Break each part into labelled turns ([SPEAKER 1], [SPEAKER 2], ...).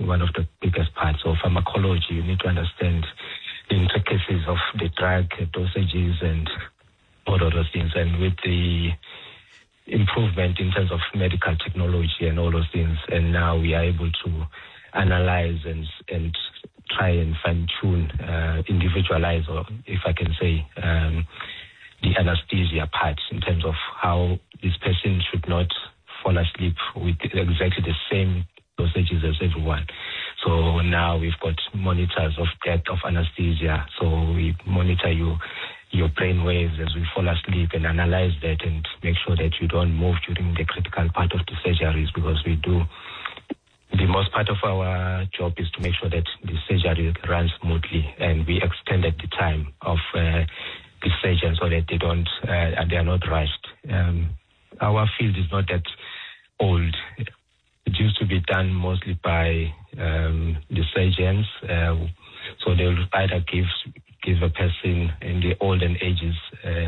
[SPEAKER 1] one of the biggest parts. So pharmacology, you need to understand the intricacies of the drug dosages and all of those things. And with the improvement in terms of medical technology and all those things, and now we are able to analyze and try and fine-tune, individualize, or if I can say, the anesthesia part in terms of how this person should not fall asleep with exactly the same dosages as everyone. So now we've got monitors of depth of anesthesia. So we monitor your brain waves as we fall asleep and analyze that and make sure that you don't move during the critical part of the surgeries, because we do. The most part of our job is to make sure that the surgery runs smoothly, and we extended the time of the surgeon so that they are not rushed. Our field is not that old. It used to be done mostly by the surgeons. So they will either give a person in the olden ages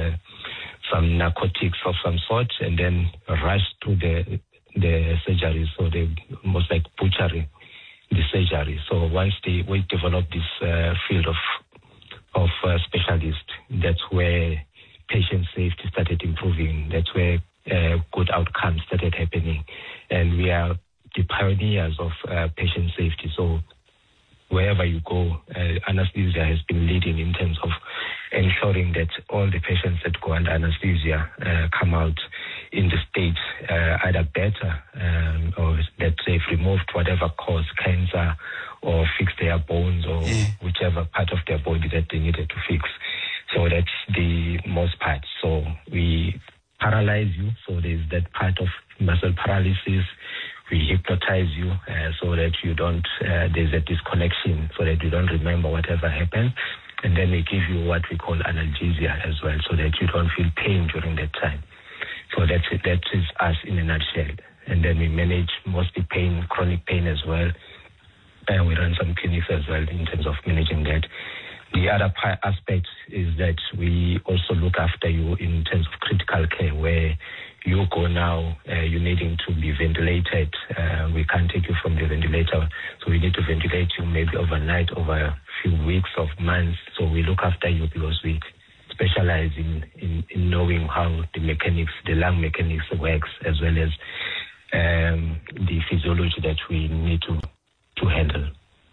[SPEAKER 1] some narcotics of some sort and then rush to the surgery. So they almost like butchering the surgery. So once we developed this field of specialists, that's where patient safety started improving. That's where good outcomes started happening. And we are the pioneers of patient safety. So wherever you go, anesthesia has been leading in terms of ensuring that all the patients that go under anesthesia come out in the state either better or that they've removed whatever caused cancer or fixed their bones or whichever part of their body that they needed to fix. So that's the most part. So we paralyze you. So there's that part of muscle paralysis. We hypnotize you so that you don't, there's a disconnection so that you don't remember whatever happened. And then we give you what we call analgesia as well, so that you don't feel pain during that time. So that is us in a nutshell. And then we manage mostly pain, chronic pain as well. And we run some clinics as well in terms of managing that. The other aspect is that we also look after you in terms of critical care, where you go now, you're needing to be ventilated. We can't take you from the ventilator, so we need to ventilate you maybe overnight, over a few weeks or months. So we look after you because we specialize in knowing how the lung mechanics works, as well as the physiology that we need to handle.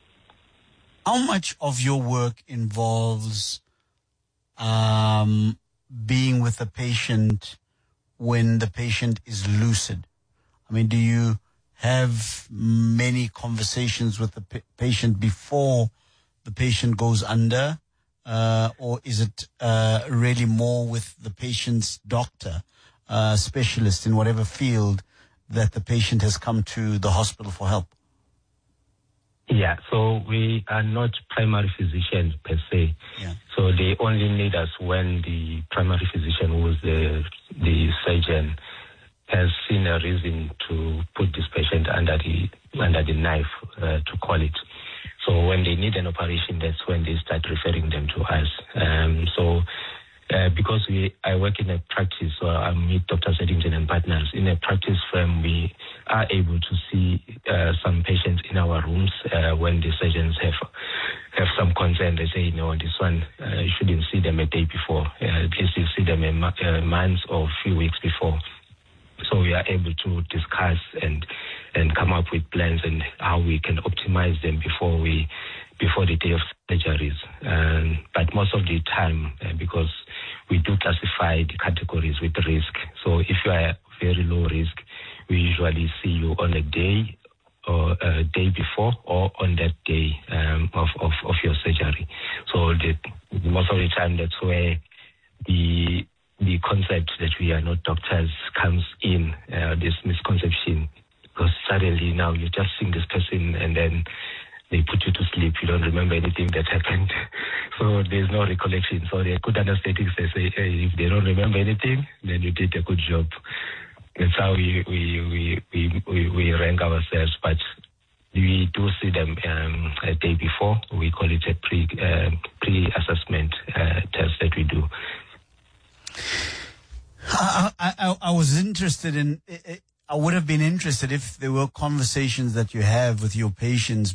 [SPEAKER 2] How much of your work involves being with the patient when the patient is lucid? I mean, do you have many conversations with the patient before the patient goes under? Or is it really more with the patient's doctor, specialist in whatever field that the patient has come to the hospital for help?
[SPEAKER 1] Yeah, so we are not primary physicians per se.
[SPEAKER 2] Yeah.
[SPEAKER 1] So they only need us when the primary physician, who is the surgeon, has seen a reason to put this patient under the knife, to call it. So when they need an operation, that's when they start referring them to us. Because I work in a practice, so I'm with Dr. Eddington and Partners. In a practice firm, we are able to see some patients in our rooms when the surgeons have some concern. They say, this one, you shouldn't see them a day before. At least you see them a month or a few weeks before. So we are able to discuss and come up with plans and how we can optimize them before the day of surgeries. But most of the time, because we do classify the categories with risk. So if you are very low risk, we usually see you on a day or a day before or on that day of your surgery. So most of the time, that's where the concept that we are not doctors comes in, this misconception, because suddenly now you're just seeing this person and then they put you to sleep. You don't remember anything that happened. So there's no recollection. So the good anesthetics, they say, hey, if they don't remember anything, then you did a good job. That's how we rank ourselves. But we do see them a day before. We call it a pre-assessment test that we do.
[SPEAKER 2] I was interested in, I would have been interested if there were conversations that you have with your patients